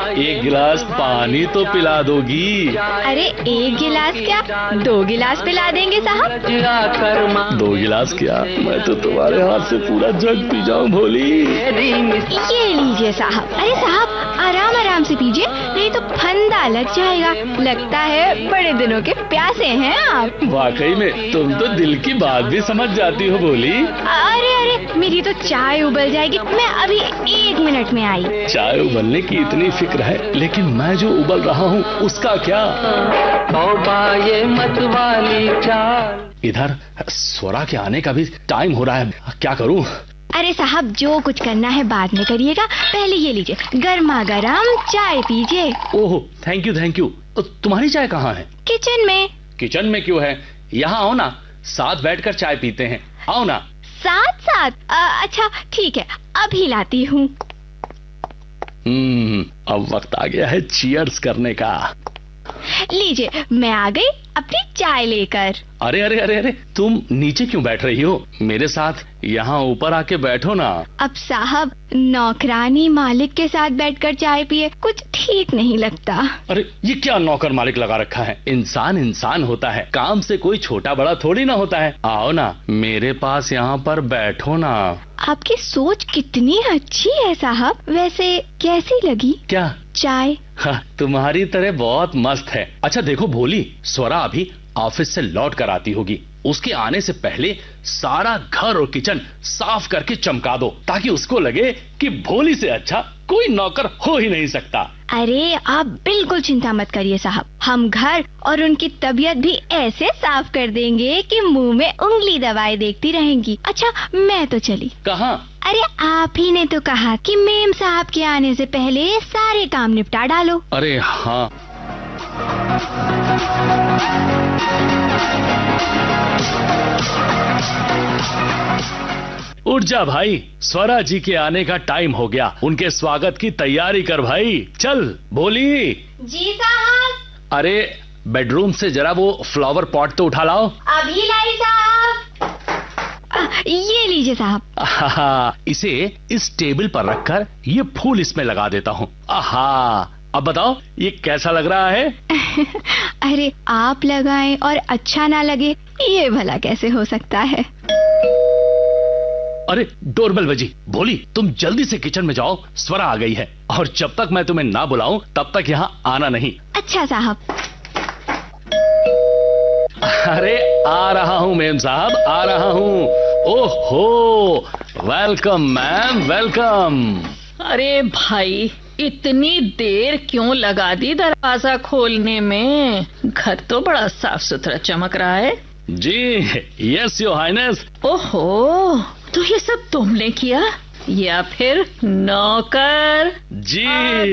एक गिलास पानी तो पिला दोगी? अरे एक गिलास क्या, 2 गिलास पिला देंगे साहब। 2 गिलास क्या, मैं तो तुम्हारे हाथ से पूरा जग पी जाऊं भोली। ये लीजिए साहब। अरे साहब आराम आराम से पीजिए, नहीं तो फंदा लग जाएगा। लगता है बड़े दिनों के प्यासे हैं आप। वाकई में तुम तो दिल की बात भी समझ जाती हो भोली। अरे अरे मेरी तो चाय उबल जाएगी, मैं अभी 1 मिनट में आई। चाय उबलने की इतनी फिक्र है, लेकिन मैं जो उबल रहा हूँ उसका क्या? ये मतवाली चाल। इधर स्वरा के आने का भी टाइम हो रहा है, क्या करूँ? अरे साहब जो कुछ करना है बाद में करिएगा, पहले ये लीजिए गर्मा गर्म चाय पीजिए। Oh thank you. तुम्हारी चाय कहाँ है? किचन में। किचन में क्यों है? यहाँ आओ ना, साथ बैठकर चाय पीते हैं, आओ ना। साथ साथ? अच्छा ठीक है, अभी लाती हूँ। अब वक्त आ गया है चीयर्स करने का। लीजिए मैं आ गई अपनी चाय लेकर। अरे तुम नीचे क्यों बैठ रही हो? मेरे साथ यहाँ ऊपर आके बैठो ना। अब साहब नौकरानी मालिक के साथ बैठकर चाय पिए, कुछ ठीक नहीं लगता। अरे ये क्या नौकर मालिक लगा रखा है? इंसान होता है, काम से कोई छोटा बड़ा थोड़ी ना होता है। आओ ना मेरे पास यहाँ पर बैठो ना। आपकी सोच कितनी अच्छी है साहब। वैसे कैसी लगी क्या चाय? हाँ, तुम्हारी तरह बहुत मस्त है। अच्छा देखो भोली, स्वरा अभी ऑफिस से लौट कर आती होगी, उसके आने से पहले सारा घर और किचन साफ करके चमका दो, ताकि उसको लगे कि भोली से अच्छा कोई नौकर हो ही नहीं सकता। अरे आप बिल्कुल चिंता मत करिए साहब, हम घर और उनकी तबीयत भी ऐसे साफ कर देंगे कि मुंह में उंगली दबाए देखती रहेंगी। अच्छा मैं तो चली। कहाँ? अरे आप ही ने तो कहा कि मेम साहब के आने से पहले सारे काम निपटा डालो। अरे हाँ। उठ जा भाई, स्वरा जी के आने का टाइम हो गया, उनके स्वागत की तैयारी कर भाई। चल भोली। जी साहब। अरे बेडरूम से जरा वो फ्लावर पॉट तो उठा लाओ। अभी लाई साहब। ये लीजिए साहब। इसे इस टेबल पर रखकर ये फूल इसमें लगा देता हूँ। आहा, अब बताओ ये कैसा लग रहा है? अरे आप लगाएं और अच्छा ना लगे, ये भला कैसे हो सकता है? अरे डोरबेल बजी। भोली तुम जल्दी से किचन में जाओ, स्वरा आ गई है, और जब तक मैं तुम्हें ना बुलाऊं तब तक यहाँ आना नहीं। अच्छा साहब। अरे आ रहा हूँ मेम साहब, आ रहा हूँ। ओहो वेलकम मैम, वेलकम। अरे भाई इतनी देर क्यों लगा दी दरवाजा खोलने में? घर तो बड़ा साफ सुथरा चमक रहा है। जी यस योर हाइनेस। ओहो, तो ये सब तुमने किया या फिर नौकर? जी